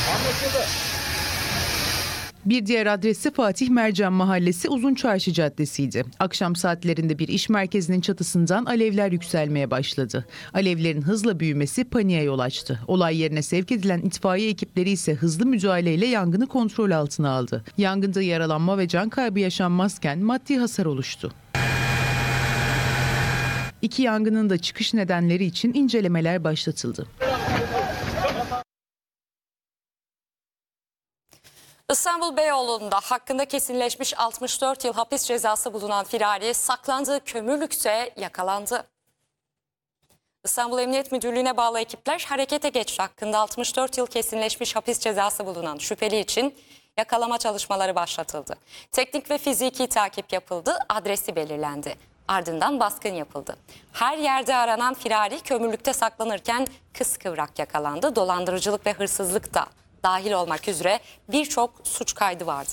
Bir diğer adresi Fatih Mercan Mahallesi Uzunçarşı Caddesi'ydi. Akşam saatlerinde bir iş merkezinin çatısından alevler yükselmeye başladı. Alevlerin hızla büyümesi paniğe yol açtı. Olay yerine sevk edilen itfaiye ekipleri ise hızlı müdahaleyle yangını kontrol altına aldı. Yangında yaralanma ve can kaybı yaşanmazken maddi hasar oluştu. İki yangının da çıkış nedenleri için incelemeler başlatıldı. İstanbul Beyoğlu'nda hakkında kesinleşmiş 64 yıl hapis cezası bulunan firari saklandığı kömürlükte yakalandı. İstanbul Emniyet Müdürlüğü'ne bağlı ekipler harekete geçti. Hakkında 64 yıl kesinleşmiş hapis cezası bulunan şüpheli için yakalama çalışmaları başlatıldı. Teknik ve fiziki takip yapıldı, adresi belirlendi. Ardından baskın yapıldı. Her yerde aranan firari kömürlükte saklanırken kıskıvrak yakalandı. Dolandırıcılık ve hırsızlık da dahil olmak üzere birçok suç kaydı vardı.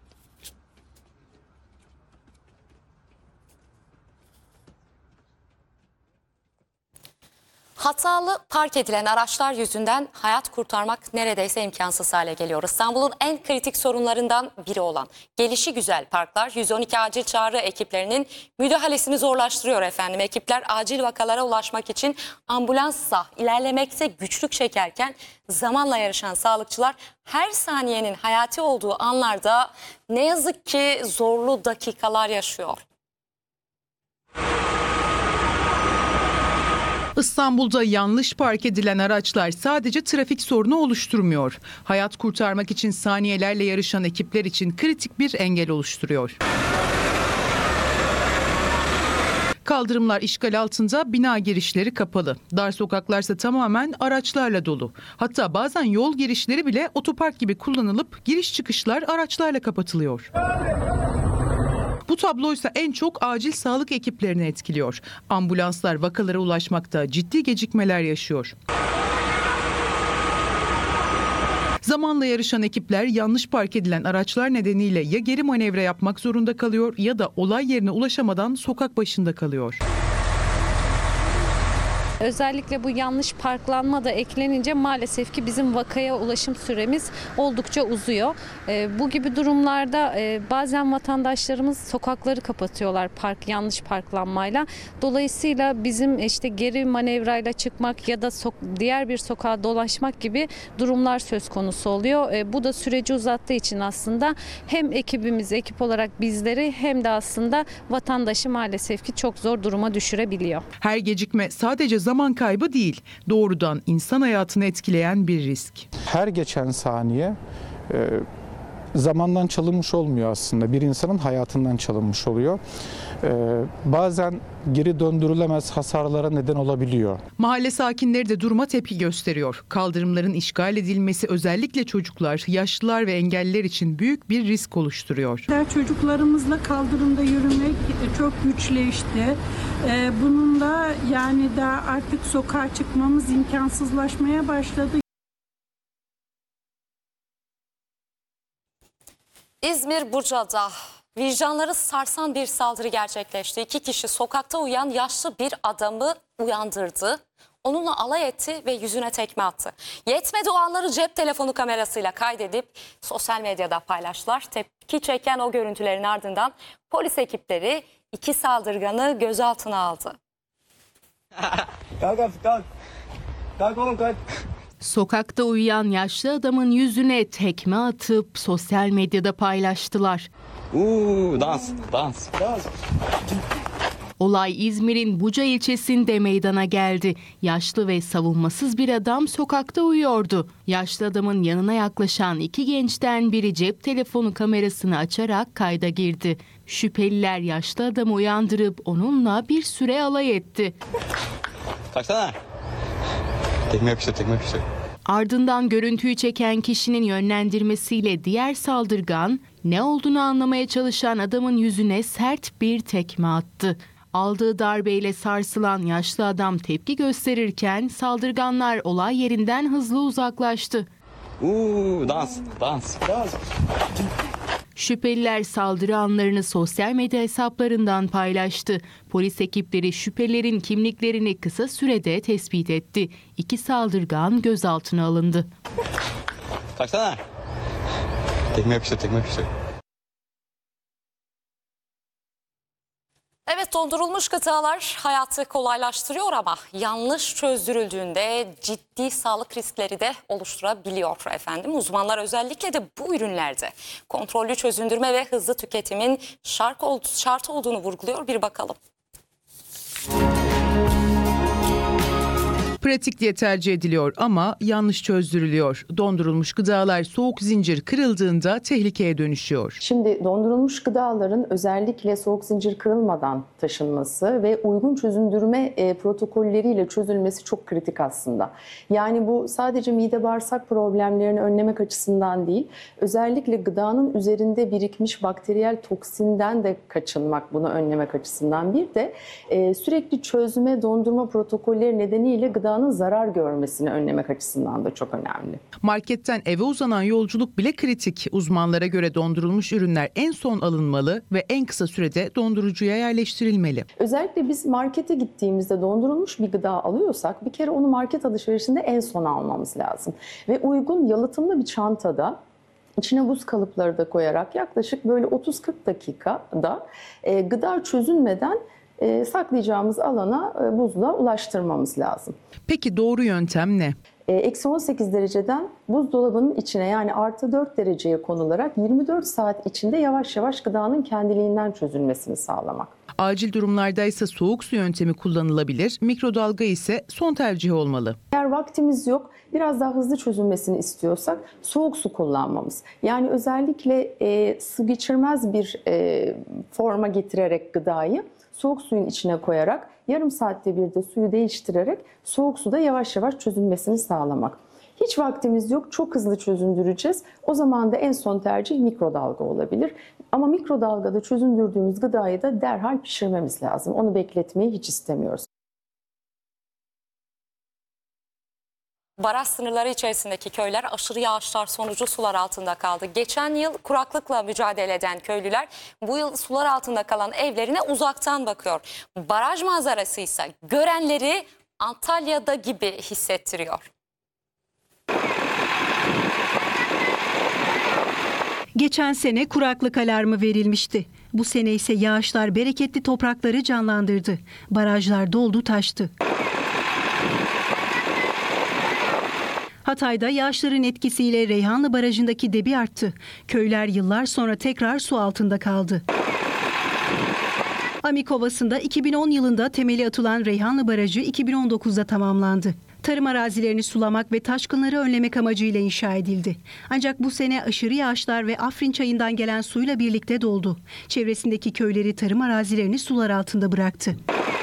Hatalı park edilen araçlar yüzünden hayat kurtarmak neredeyse imkansız hale geliyor. İstanbul'un en kritik sorunlarından biri olan gelişigüzel parklar 112 acil çağrı ekiplerinin müdahalesini zorlaştırıyor efendim. Ekipler acil vakalara ulaşmak için ambulansla ilerlemekte güçlük çekerken zamanla yarışan sağlıkçılar her saniyenin hayati olduğu anlarda ne yazık ki zorlu dakikalar yaşıyor. İstanbul'da yanlış park edilen araçlar sadece trafik sorunu oluşturmuyor. Hayat kurtarmak için saniyelerle yarışan ekipler için kritik bir engel oluşturuyor. Kaldırımlar işgal altında, bina girişleri kapalı. Dar sokaklarsa tamamen araçlarla dolu. Hatta bazen yol girişleri bile otopark gibi kullanılıp giriş çıkışlar araçlarla kapatılıyor. Bu tabloysa en çok acil sağlık ekiplerini etkiliyor. Ambulanslar vakalara ulaşmakta ciddi gecikmeler yaşıyor. Zamanla yarışan ekipler yanlış park edilen araçlar nedeniyle ya geri manevra yapmak zorunda kalıyor ya da olay yerine ulaşamadan sokak başında kalıyor. Özellikle bu yanlış parklanma da eklenince maalesef ki bizim vakaya ulaşım süremiz oldukça uzuyor. Bu gibi durumlarda bazen vatandaşlarımız sokakları kapatıyorlar yanlış parklanmayla. Dolayısıyla bizim geri manevrayla çıkmak ya da diğer bir sokağa dolaşmak gibi durumlar söz konusu oluyor. Bu da süreci uzattığı için aslında hem ekip olarak bizleri hem de aslında vatandaşı maalesef ki çok zor duruma düşürebiliyor. Her gecikme sadece zaman kaybı değil, doğrudan insan hayatını etkileyen bir risk. Her geçen saniye zamandan çalınmış olmuyor aslında. Bir insanın hayatından çalınmış oluyor. Bazen geri döndürülemez hasarlara neden olabiliyor. Mahalle sakinleri de duruma tepki gösteriyor. Kaldırımların işgal edilmesi özellikle çocuklar, yaşlılar ve engelliler için büyük bir risk oluşturuyor. Çocuklarımızla kaldırımda yürümek çok güçleşti. Bununla da artık sokağa çıkmamız imkansızlaşmaya başladı. İzmir Buca'da vicdanları sarsan bir saldırı gerçekleşti. 2 kişi sokakta uyuyan yaşlı bir adamı uyandırdı. Onunla alay etti ve yüzüne tekme attı. Yetmedi, o anları cep telefonu kamerasıyla kaydedip sosyal medyada paylaştılar. Tepki çeken o görüntülerin ardından polis ekipleri 2 saldırganı gözaltına aldı. Kalk oğlum kalk. Sokakta uyuyan yaşlı adamın yüzüne tekme atıp sosyal medyada paylaştılar. Dans. Olay İzmir'in Buca ilçesinde meydana geldi. Yaşlı ve savunmasız bir adam sokakta uyuyordu. Yaşlı adamın yanına yaklaşan 2 gençten biri cep telefonu kamerasını açarak kayda girdi. Şüpheliler yaşlı adamı uyandırıp onunla bir süre alay etti. Kalksana. Tekme yapıştır. Ardından görüntüyü çeken kişinin yönlendirmesiyle diğer saldırgan ne olduğunu anlamaya çalışan adamın yüzüne sert bir tekme attı. Aldığı darbeyle sarsılan yaşlı adam tepki gösterirken saldırganlar olay yerinden hızlı uzaklaştı. Dans. Şüpheliler saldırı anlarını sosyal medya hesaplarından paylaştı. Polis ekipleri şüphelilerin kimliklerini kısa sürede tespit etti. 2 saldırgan gözaltına alındı. Baksana. Tekme yapıştır, tekme yapıştır. Evet, dondurulmuş gıdalar hayatı kolaylaştırıyor ama yanlış çözdürüldüğünde ciddi sağlık riskleri de oluşturabiliyor efendim. Uzmanlar özellikle de bu ürünlerde kontrollü çözündürme ve hızlı tüketimin şart olduğunu vurguluyor. Bir bakalım. Pratik diye tercih ediliyor ama yanlış çözdürülüyor. Dondurulmuş gıdalar soğuk zincir kırıldığında tehlikeye dönüşüyor. Şimdi dondurulmuş gıdaların özellikle soğuk zincir kırılmadan taşınması ve uygun çözündürme protokolleriyle çözülmesi çok kritik aslında. Yani bu sadece mide bağırsak problemlerini önlemek açısından değil, özellikle gıdanın üzerinde birikmiş bakteriyel toksinden de kaçınmak, bunu önlemek açısından. Bir de sürekli çözme, dondurma protokolleri nedeniyle gıdanın zarar görmesini önlemek açısından da çok önemli. Marketten eve uzanan yolculuk bile kritik. Uzmanlara göre dondurulmuş ürünler en son alınmalı ve en kısa sürede dondurucuya yerleştirilmeli. Özellikle biz markete gittiğimizde dondurulmuş bir gıda alıyorsak bir kere onu market alışverişinde en son almamız lazım. Ve uygun yalıtımlı bir çantada İçine buz kalıpları da koyarak yaklaşık böyle 30-40 dakikada gıda çözülmeden saklayacağımız alana buzla ulaştırmamız lazım. Peki doğru yöntem ne? Eksi 18 dereceden buzdolabının içine, yani artı 4 dereceye konularak 24 saat içinde yavaş yavaş gıdanın kendiliğinden çözülmesini sağlamak. Acil durumlarda ise soğuk su yöntemi kullanılabilir. Mikrodalga ise son tercih olmalı. Eğer vaktimiz yok, biraz daha hızlı çözülmesini istiyorsak soğuk su kullanmamız. Yani özellikle su geçirmez bir forma getirerek gıdayı soğuk suyun içine koyarak yarım saatte bir de suyu değiştirerek soğuk suda yavaş yavaş çözülmesini sağlamak. Hiç vaktimiz yok, çok hızlı çözündüreceğiz. O zaman da en son tercih mikrodalga olabilir. Ama mikrodalgada çözündürdüğümüz gıdayı da derhal pişirmemiz lazım. Onu bekletmeyi hiç istemiyoruz. Baraj sınırları içerisindeki köyler aşırı yağışlar sonucu sular altında kaldı. Geçen yıl kuraklıkla mücadele eden köylüler bu yıl sular altında kalan evlerine uzaktan bakıyor. Baraj manzarası ise görenleri Antalya'da gibi hissettiriyor. Geçen sene kuraklık alarmı verilmişti. Bu sene ise yağışlar bereketli toprakları canlandırdı. Barajlar doldu taştı. Hatay'da yağışların etkisiyle Reyhanlı Barajı'ndaki debi arttı. Köyler yıllar sonra tekrar su altında kaldı. Amik Ovası'nda 2010 yılında temeli atılan Reyhanlı Barajı 2019'da tamamlandı. Tarım arazilerini sulamak ve taşkınları önlemek amacıyla inşa edildi. Ancak bu sene aşırı yağışlar ve Afrin Çayı'ndan gelen suyla birlikte doldu. Çevresindeki köyleri, tarım arazilerini sular altında bıraktı.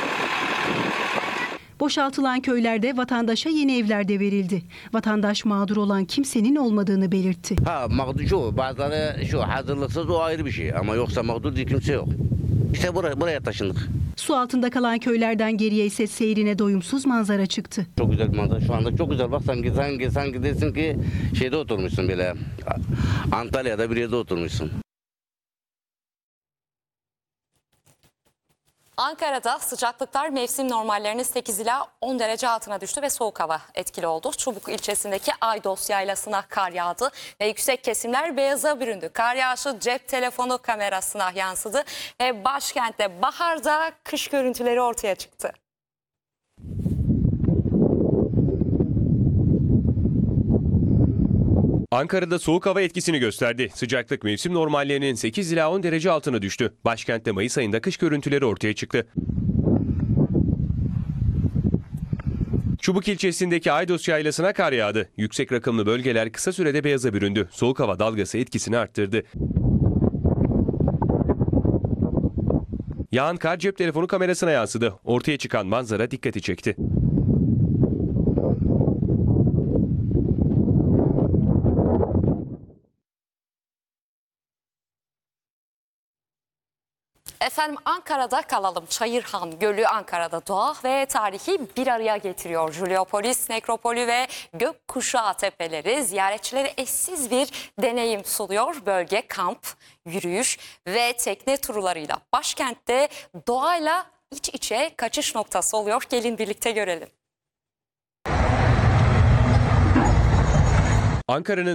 Boşaltılan köylerde vatandaşa yeni evler de verildi. Vatandaş mağdur olan kimsenin olmadığını belirtti. Mağdur şu, bazıları şu hazırlıksız, o ayrı bir şey ama yoksa mağdur değil, kimse yok. İşte buraya taşındık. Su altında kalan köylerden geriye ise seyrine doyumsuz manzara çıktı. Çok güzel bir manzara şu anda, çok güzel. Bak sanki dersin ki şeyde oturmuşsun, böyle Antalya'da bir yerde oturmuşsun. Ankara'da sıcaklıklar mevsim normallerinin 8 ila 10 derece altına düştü ve soğuk hava etkili oldu. Çubuk ilçesindeki Aydos Yaylası'na kar yağdı ve yüksek kesimler beyaza büründü. Kar yağışı cep telefonu kamerasına yansıdı ve başkentte baharda kış görüntüleri ortaya çıktı. Ankara'da soğuk hava etkisini gösterdi. Sıcaklık mevsim normallerinin 8 ila 10 derece altına düştü. Başkentte Mayıs ayında kış görüntüleri ortaya çıktı. Çubuk ilçesindeki Aydos Yaylası'na kar yağdı. Yüksek rakımlı bölgeler kısa sürede beyaza büründü. Soğuk hava dalgası etkisini arttırdı. Yağan kar cep telefonu kamerasına yansıdı. Ortaya çıkan manzara dikkati çekti. Efendim Ankara'da kalalım. Çayırhan Gölü Ankara'da doğa ve tarihi bir araya getiriyor. Juliopolis, Nekropolü ve Gökkuşağı tepeleri ziyaretçilere eşsiz bir deneyim sunuyor. Bölge kamp, yürüyüş ve tekne turlarıyla başkentte doğayla iç içe kaçış noktası oluyor. Gelin birlikte görelim. Ankara'nın